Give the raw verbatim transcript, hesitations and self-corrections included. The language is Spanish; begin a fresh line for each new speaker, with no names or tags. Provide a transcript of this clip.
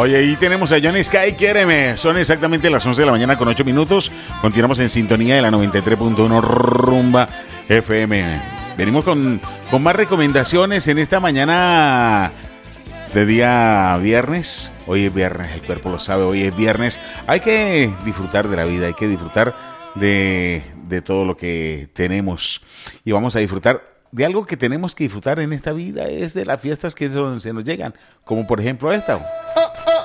Oye, y tenemos a Johnny Sky, Quiéreme. Son exactamente las once de la mañana con ocho minutos. Continuamos en sintonía de la noventa y tres punto uno Rumba F M. Venimos con, con más recomendaciones en esta mañana de día viernes. Hoy es viernes, el cuerpo lo sabe, hoy es viernes. Hay que disfrutar de la vida, hay que disfrutar de, de todo lo que tenemos. Y vamos a disfrutar de algo que tenemos que disfrutar en esta vida, es de las fiestas que se nos llegan, como por ejemplo esta.